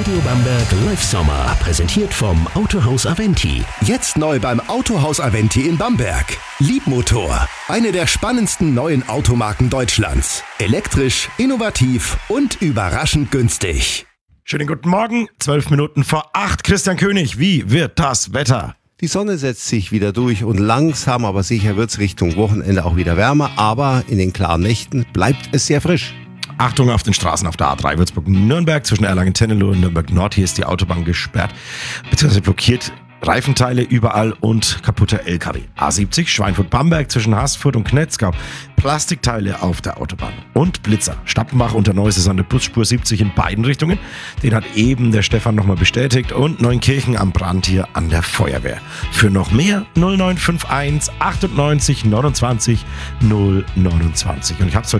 Radio Bamberg Live Sommer, präsentiert vom Autohaus Aventi. Jetzt neu beim Autohaus Aventi in Bamberg. Liebmotor, eine der spannendsten neuen Automarken Deutschlands. Elektrisch, innovativ und überraschend günstig. Schönen guten Morgen, 12 Minuten vor 8. Christian König, wie wird das Wetter? Die Sonne setzt sich wieder durch und langsam aber sicher wird es Richtung Wochenende auch wieder wärmer, aber in den klaren Nächten bleibt es sehr frisch. Achtung auf den Straßen auf der A3 Würzburg-Nürnberg zwischen Erlangen-Tennelow und Nürnberg-Nord. Hier ist die Autobahn gesperrt bzw. blockiert. Reifenteile überall und kaputter LKW. A70 Schweinfurt-Bamberg zwischen Haßfurt und Knetzgau. Plastikteile auf der Autobahn. Und Blitzer. Stappenbach und der Neuss an der Busspur 70 in beiden Richtungen. Den hat eben der Stefan nochmal bestätigt. Und Neunkirchen am Brand hier an der Feuerwehr. Für noch mehr 0951 98 29 029. Und ich hab's heute